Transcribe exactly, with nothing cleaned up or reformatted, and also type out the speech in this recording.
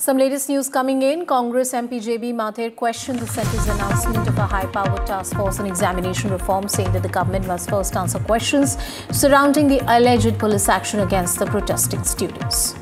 Some latest news coming in. Congress M P J B Mathur questioned the centre's announcement of a high-powered task force on examination reform, saying that the government must first answer questions surrounding the alleged police action against the protesting students.